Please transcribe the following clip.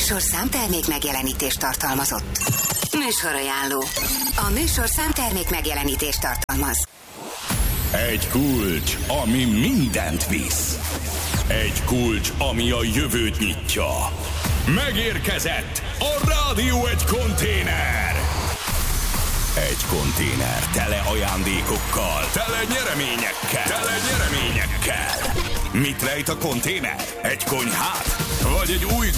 műsorszám termék megjelenítést tartalmazott. Műsorajánló. A műsorszám termék megjelenítést tartalmaz. Egy kulcs, ami mindent visz. Egy kulcs, ami a jövőt nyitja. Megérkezett a Rádió Egy konténer. Egy konténer tele ajándékokkal, tele nyereményekkel. Mit rejt a konténer? Egy konyhát? Vagy egy új